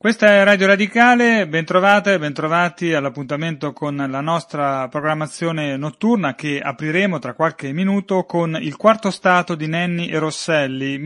Questa è Radio Radicale, bentrovate e bentrovati all'appuntamento con la nostra programmazione notturna che apriremo tra qualche minuto con il quarto stato di Nenni e Rosselli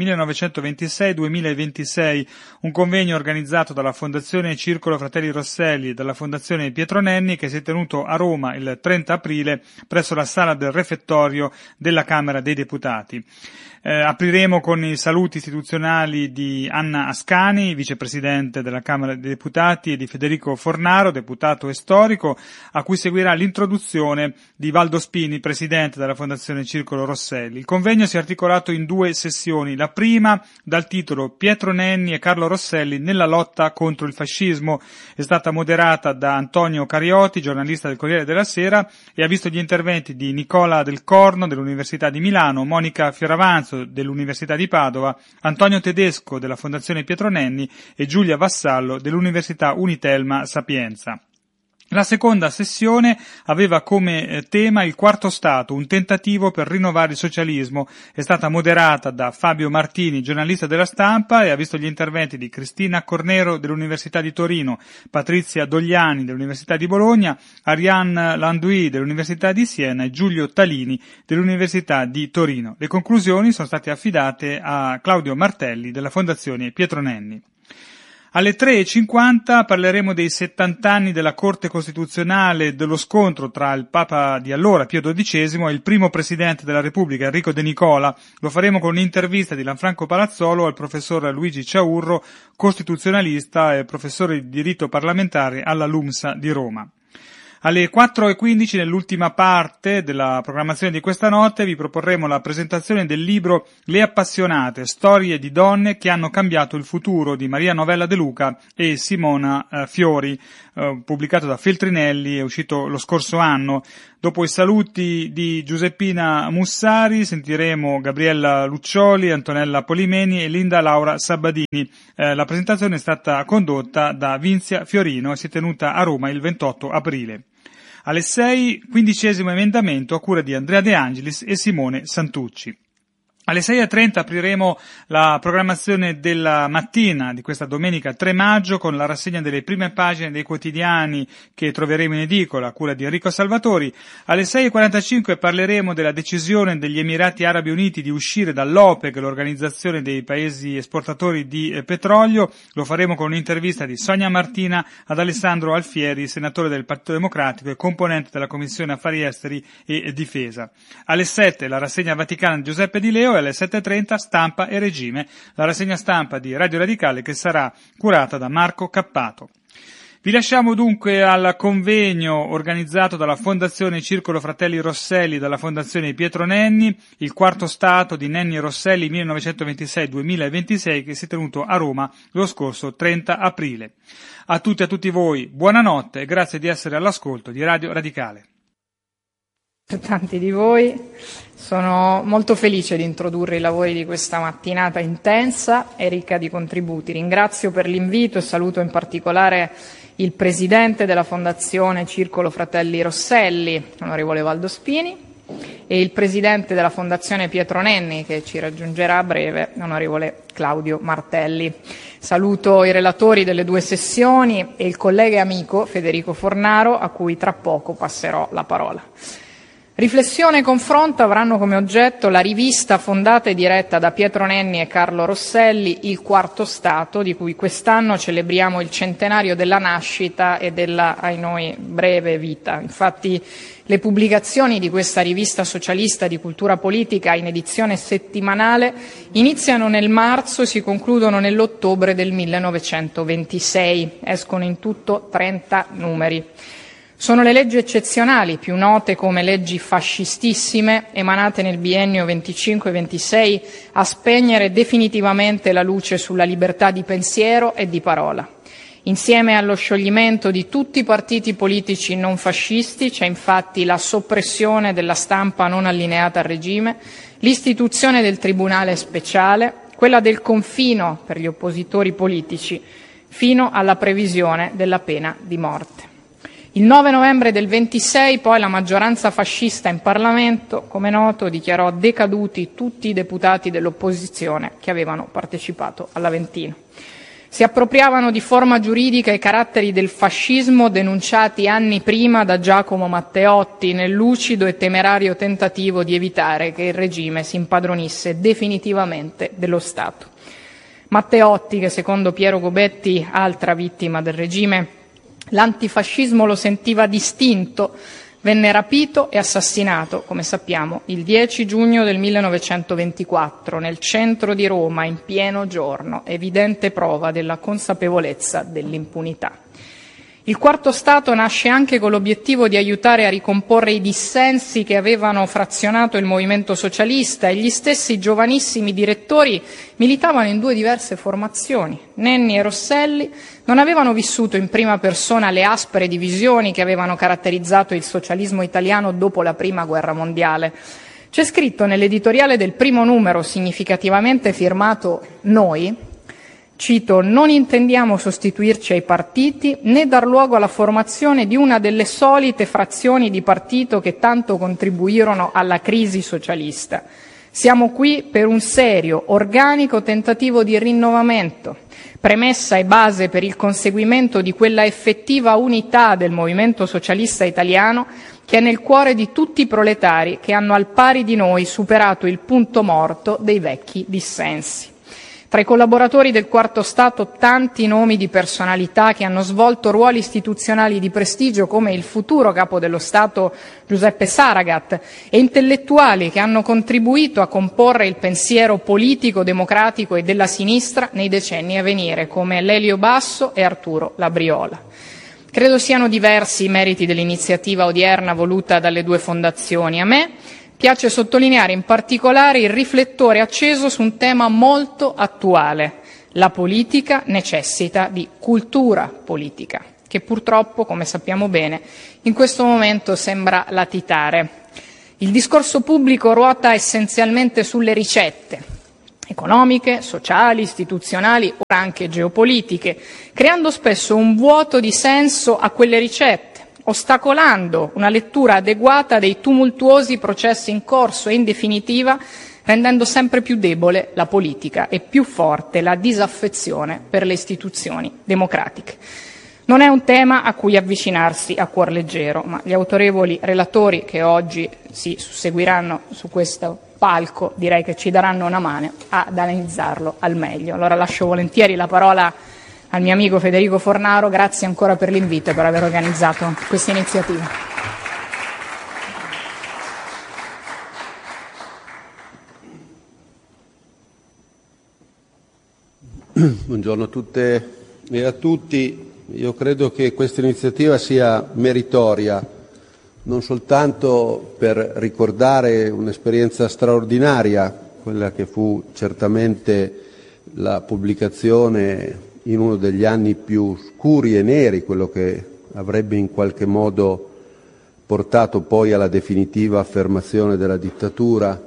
1926-2026, un convegno organizzato dalla Fondazione Circolo Fratelli Rosselli e dalla Fondazione Pietro Nenni che si è tenuto a Roma il 30 aprile presso la sala del refettorio della Camera dei Deputati. Apriremo con i saluti istituzionali di Anna Ascani, vicepresidente della Camera dei Deputati, e di Federico Fornaro, deputato e storico, a cui seguirà l'introduzione di Valdo Spini, presidente della Fondazione Circolo Rosselli. Il convegno si è articolato in due sessioni. La prima, dal titolo Pietro Nenni e Carlo Rosselli nella lotta contro il fascismo, è stata moderata da Antonio Carioti, giornalista del Corriere della Sera, e ha visto gli interventi di Nicola Del Corno dell'Università di Milano, Monica Fioravanzo dell'Università di Padova, Antonio Tedesco della Fondazione Pietro Nenni e Giulia Vassallo dell'Università Unitelma Sapienza. La seconda sessione aveva come tema il quarto stato, un tentativo per rinnovare il socialismo. È stata moderata da Fabio Martini, giornalista della Stampa, e ha visto gli interventi di Cristina Cornero dell'Università di Torino, Patrizia Dogliani dell'Università di Bologna, Ariane Landui dell'Università di Siena e Giulio Talini dell'Università di Torino. Le conclusioni sono state affidate a Claudio Martelli della Fondazione Pietro Nenni. Alle 3:50 parleremo dei 70 anni della Corte Costituzionale, dello scontro tra il Papa di allora, Pio XII, e il primo Presidente della Repubblica, Enrico De Nicola. Lo faremo con un'intervista di Lanfranco Palazzolo al professor Luigi Ciaurro, costituzionalista e professore di diritto parlamentare alla LUMSA di Roma. Alle 4:15, nell'ultima parte della programmazione di questa notte, vi proporremo la presentazione del libro Le Appassionate, storie di donne che hanno cambiato il futuro di Maria Novella De Luca e Simona Fiori, pubblicato da Feltrinelli, è uscito lo scorso anno. Dopo i saluti di Giuseppina Mussari sentiremo Gabriella Luccioli, Antonella Polimeni e Linda Laura Sabadini. La presentazione è stata condotta da Vinzia Fiorino e si è tenuta a Roma il 28 aprile. Alle 6, 15° emendamento a cura di Andrea De Angelis e Simone Santucci. Alle 6:30 apriremo la programmazione della mattina di questa domenica 3 maggio con la rassegna delle prime pagine dei quotidiani che troveremo in edicola a cura di Enrico Salvatori. Alle 6:45 parleremo della decisione degli Emirati Arabi Uniti di uscire dall'OPEC, l'organizzazione dei paesi esportatori di petrolio. Lo faremo con un'intervista di Sonia Martina ad Alessandro Alfieri, senatore del Partito Democratico e componente della Commissione Affari Esteri e Difesa. Alle 7 la rassegna vaticana di Giuseppe Di Leo e alle 7:30 Stampa e Regime, la rassegna stampa di Radio Radicale che sarà curata da Marco Cappato. Vi lasciamo dunque al convegno organizzato dalla Fondazione Circolo Fratelli Rosselli e dalla Fondazione Pietro Nenni, il quarto stato di Nenni e Rosselli 1926-2026 che si è tenuto a Roma lo scorso 30 aprile. A tutti e a tutti voi buonanotte e grazie di essere all'ascolto di Radio Radicale. Per tanti di voi sono molto felice di introdurre i lavori di questa mattinata intensa e ricca di contributi. Ringrazio per l'invito e saluto in particolare il Presidente della Fondazione Circolo Fratelli Rosselli, onorevole Valdo Spini, e il Presidente della Fondazione Pietro Nenni, che ci raggiungerà a breve, onorevole Claudio Martelli. Saluto i relatori delle due sessioni e il collega e amico Federico Fornaro, a cui tra poco passerò la parola. Riflessione e confronto avranno come oggetto la rivista fondata e diretta da Pietro Nenni e Carlo Rosselli, Il Quarto Stato, di cui quest'anno celebriamo il centenario della nascita e della, ai noi, breve vita. Infatti le pubblicazioni di questa rivista socialista di cultura politica in edizione settimanale iniziano nel marzo e si concludono nell'ottobre del 1926. Escono in tutto 30 numeri. Sono le leggi eccezionali, più note come leggi fascistissime, emanate nel biennio 25-26, a spegnere definitivamente la luce sulla libertà di pensiero e di parola. Insieme allo scioglimento di tutti i partiti politici non fascisti c'è infatti la soppressione della stampa non allineata al regime, l'istituzione del Tribunale speciale, quella del confino per gli oppositori politici, fino alla previsione della pena di morte. Il 9 novembre del 26 poi la maggioranza fascista in Parlamento, come noto, dichiarò decaduti tutti i deputati dell'opposizione che avevano partecipato all'Aventino. Si appropriavano di forma giuridica i caratteri del fascismo denunciati anni prima da Giacomo Matteotti nel lucido e temerario tentativo di evitare che il regime si impadronisse definitivamente dello Stato. Matteotti, che secondo Piero Gobetti, altra vittima del regime, l'antifascismo lo sentiva distinto, venne rapito e assassinato, come sappiamo, il 10 giugno del 1924 nel centro di Roma in pieno giorno, evidente prova della consapevolezza dell'impunità. Il Quarto Stato nasce anche con l'obiettivo di aiutare a ricomporre i dissensi che avevano frazionato il movimento socialista, e gli stessi giovanissimi direttori militavano in due diverse formazioni. Nenni e Rosselli non avevano vissuto in prima persona le aspre divisioni che avevano caratterizzato il socialismo italiano dopo la Prima Guerra Mondiale. C'è scritto nell'editoriale del primo numero, significativamente firmato Noi, cito: «Non intendiamo sostituirci ai partiti né dar luogo alla formazione di una delle solite frazioni di partito che tanto contribuirono alla crisi socialista. Siamo qui per un serio, organico tentativo di rinnovamento, premessa e base per il conseguimento di quella effettiva unità del movimento socialista italiano che è nel cuore di tutti i proletari che hanno al pari di noi superato il punto morto dei vecchi dissensi». Tra i collaboratori del Quarto Stato tanti nomi di personalità che hanno svolto ruoli istituzionali di prestigio, come il futuro capo dello Stato Giuseppe Saragat, e intellettuali che hanno contribuito a comporre il pensiero politico, democratico e della sinistra nei decenni a venire, come Lelio Basso e Arturo Labriola. Credo siano diversi i meriti dell'iniziativa odierna voluta dalle due fondazioni. A me piace sottolineare in particolare il riflettore acceso su un tema molto attuale: la politica necessita di cultura politica, che purtroppo, come sappiamo bene, in questo momento sembra latitare. Il discorso pubblico ruota essenzialmente sulle ricette economiche, sociali, istituzionali, ora anche geopolitiche, creando spesso un vuoto di senso a quelle ricette, ostacolando una lettura adeguata dei tumultuosi processi in corso e, in definitiva, rendendo sempre più debole la politica e più forte la disaffezione per le istituzioni democratiche. Non è un tema a cui avvicinarsi a cuor leggero, ma gli autorevoli relatori che oggi si susseguiranno su questo palco direi che ci daranno una mano ad analizzarlo al meglio. Allora lascio volentieri la parola al mio amico Federico Fornaro. Grazie ancora per l'invito e per aver organizzato questa iniziativa. Buongiorno a tutte e a tutti. Io credo che questa iniziativa sia meritoria, non soltanto per ricordare un'esperienza straordinaria, quella che fu certamente la pubblicazione in uno degli anni più scuri e neri, quello che avrebbe in qualche modo portato poi alla definitiva affermazione della dittatura.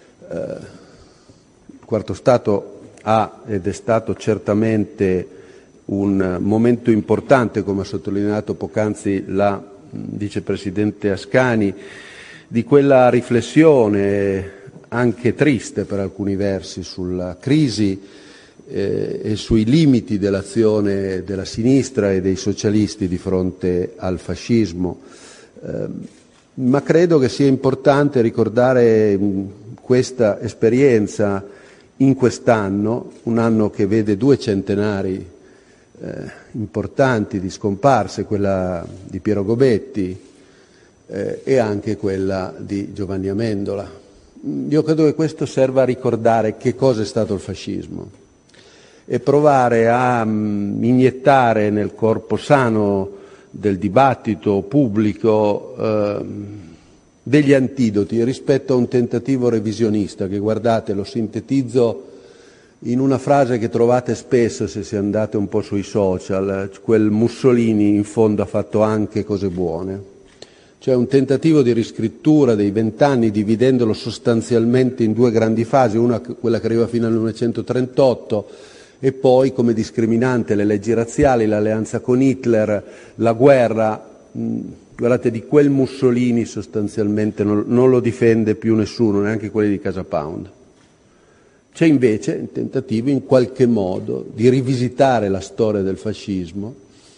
Il Quarto Stato ha ed è stato certamente un momento importante, come ha sottolineato poc'anzi la vicepresidente Ascani, di quella riflessione anche triste per alcuni versi sulla crisi e sui limiti dell'azione della sinistra e dei socialisti di fronte al fascismo. Ma credo che sia importante ricordare questa esperienza in quest'anno, un anno che vede due centenari importanti di scomparse, quella di Piero Gobetti e anche quella di Giovanni Amendola. Io credo che questo serva a ricordare che cosa è stato il fascismo e provare a iniettare nel corpo sano del dibattito pubblico degli antidoti rispetto a un tentativo revisionista che, guardate, lo sintetizzo in una frase che trovate spesso se andate un po' sui social: quel Mussolini in fondo ha fatto anche cose buone. Cioè un tentativo di riscrittura dei 20 anni dividendolo sostanzialmente in due grandi fasi, una quella che arriva fino al 1938 e poi come discriminante le leggi razziali, l'alleanza con Hitler, la guerra. Guardate, di quel Mussolini sostanzialmente non lo difende più nessuno, neanche quelli di Casa Pound. C'è invece il tentativo in qualche modo di rivisitare la storia del fascismo,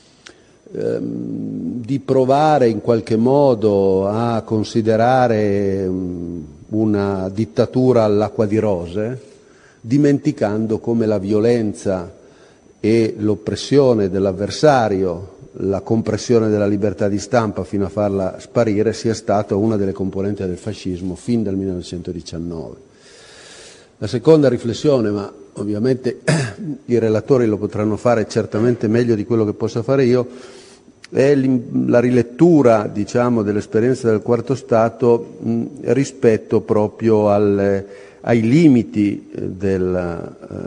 di provare in qualche modo a considerare una dittatura all'acqua di rose, dimenticando come la violenza e l'oppressione dell'avversario, la compressione della libertà di stampa fino a farla sparire, sia stata una delle componenti del fascismo fin dal 1919. La seconda riflessione, ma ovviamente i relatori lo potranno fare certamente meglio di quello che possa fare io, è la rilettura, diciamo, dell'esperienza del Quarto Stato rispetto proprio ai limiti del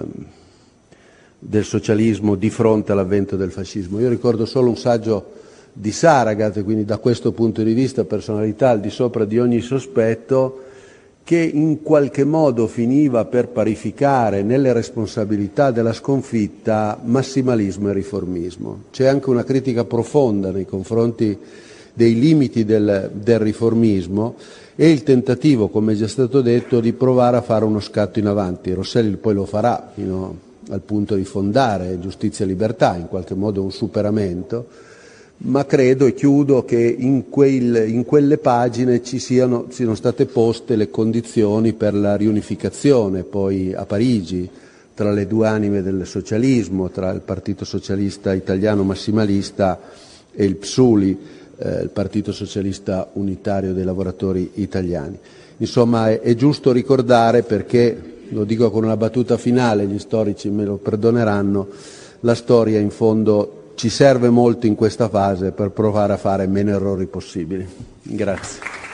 socialismo di fronte all'avvento del fascismo. Io ricordo solo un saggio di Saragat, quindi da questo punto di vista personalità al di sopra di ogni sospetto, che in qualche modo finiva per parificare nelle responsabilità della sconfitta massimalismo e riformismo. C'è anche una critica profonda nei confronti dei limiti del riformismo e il tentativo, come è già stato detto, di provare a fare uno scatto in avanti. Rosselli poi lo farà fino al punto di fondare Giustizia e Libertà, in qualche modo un superamento, ma credo, e chiudo, che in quelle pagine siano state poste le condizioni per la riunificazione poi a Parigi tra le due anime del socialismo, tra il Partito Socialista Italiano massimalista e il PSULI, il Partito Socialista Unitario dei Lavoratori Italiani. Insomma, è giusto ricordare, perché, lo dico con una battuta finale, gli storici me lo perdoneranno, la storia in fondo ci serve molto in questa fase per provare a fare meno errori possibili. Grazie.